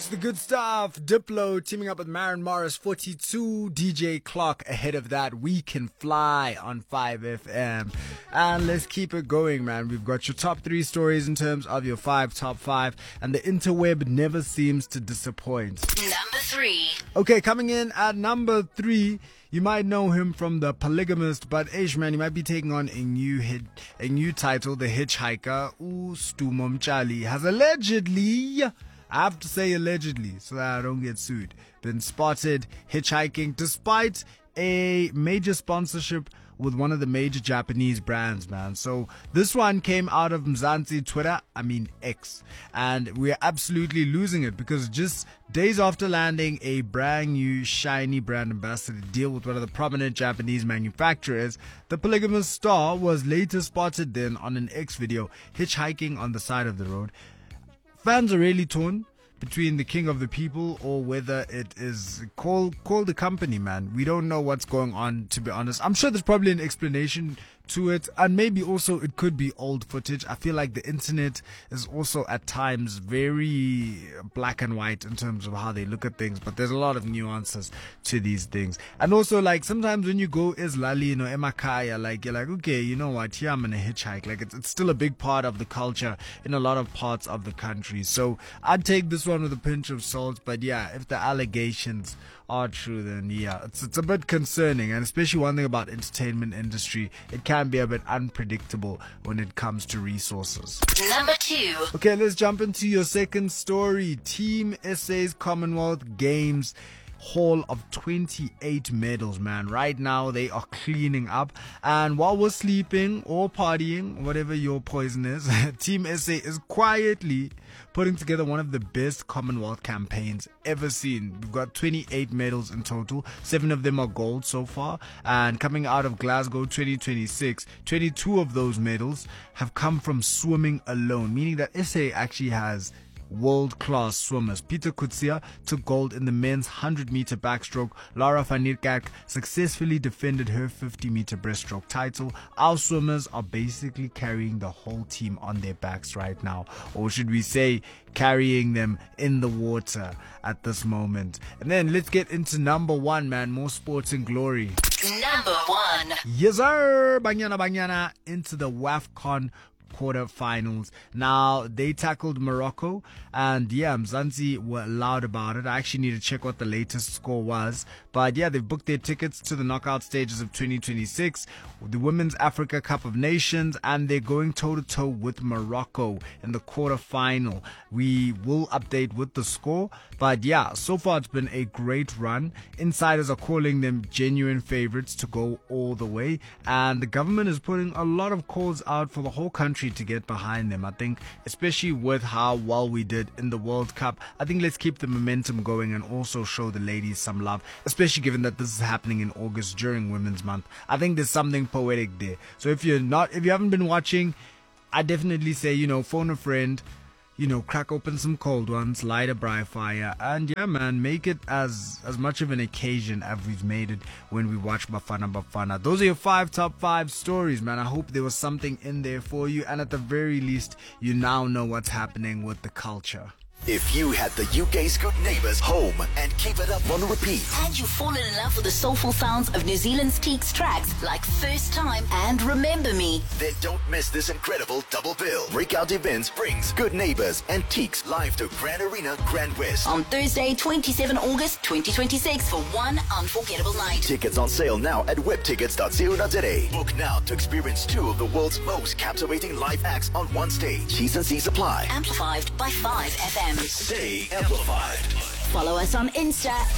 the good stuff. Diplo teaming up with Maren Morris, 42. DJ Clock ahead of that. We Can Fly on 5FM. And let's keep it going, man. We've got your top 3 stories in terms of your top 5. And the interweb never seems to disappoint. Number 3. Okay, coming in at number 3. You might know him from The Polygamist, but man, he might be taking on a new title. The Hitchhiker, Stu Momchali, has allegedly, I have to say allegedly so that I don't get sued, been spotted hitchhiking despite a major sponsorship with one of the major Japanese brands, man. So this one came out of Mzansi Twitter, X. And we're absolutely losing it because just days after landing a brand new shiny brand ambassador deal with one of the prominent Japanese manufacturers, the Polygamous star was later spotted then on an X video hitchhiking on the side of the road. Fans are really torn between the king of the people or whether it is call the company, man. We don't know what's going on, to be honest. I'm sure there's probably an explanation to it, and maybe also it could be old footage. I feel like the internet is also at times very black and white in terms of how they look at things, but there's a lot of nuances to these things. And also, like, sometimes when you go Lali, emakaya, like, you're like, okay, you know what, here I'm gonna hitchhike. Like, it's still a big part of the culture in a lot of parts of the country. So I'd take this one with a pinch of salt, but yeah, if the allegations are true, then yeah, it's a bit concerning. And especially one thing about entertainment industry, it can be a bit unpredictable when it comes to resources. Number 2. Okay, let's jump into your second story. Team SA's Commonwealth Games haul of 28 medals, man. Right now they are cleaning up, and while we're sleeping or partying, whatever your poison is, Team SA is quietly putting together one of the best Commonwealth campaigns ever seen. We've got 28 medals in total. 7 of them are gold so far, and coming out of Glasgow 2026, 22 of those medals have come from swimming alone, meaning that SA actually has world-class swimmers. Peter Kutsia took gold in the men's 100-meter backstroke. Lara van Niekerk successfully defended her 50-meter breaststroke title. Our swimmers are basically carrying the whole team on their backs right now, or should we say carrying them in the water at this moment. And then let's get into number 1, man. More sports and glory. Number 1. Yes, sir. Banyana into the WAFCON quarterfinals. Now they tackled Morocco, and yeah, Mzansi were loud about it. I actually need to check what the latest score was, but yeah, they've booked their tickets to the knockout stages of 2026, the Women's Africa Cup of Nations, and they're going toe to toe with Morocco in the quarterfinal. We will update with the score, but yeah, so far it's been a great run. Insiders are calling them genuine favorites to go all the way, and the government is putting a lot of calls out for the whole country to get behind them. I think especially with how well we did in the World Cup, I think let's keep the momentum going and also show the ladies some love, especially given that this is happening in August during Women's Month. I think there's something poetic there. So if you haven't been watching, I definitely say, phone a friend, crack open some cold ones, light a bright fire, and yeah, man, make it as much of an occasion as we've made it when we watch Bafana. Those are your top 5 stories, man. I hope there was something in there for you, and at the very least, you now know what's happening with the culture. If you had the UK's Good Neighbours home and keep it up on repeat, and you've fallen in love with the soulful sounds of New Zealand's Teeks tracks like First Time and Remember Me, then don't miss this incredible double bill. Breakout Events brings Good Neighbours and Teeks live to Grand Arena, Grand West on Thursday, 27 August 2026 for one unforgettable night. Tickets on sale now at webtickets.co.za. Book now to experience 2 of the world's most captivating live acts on one stage. T's and C's apply. Amplified by 5FM. Stay amplified. Follow us on Insta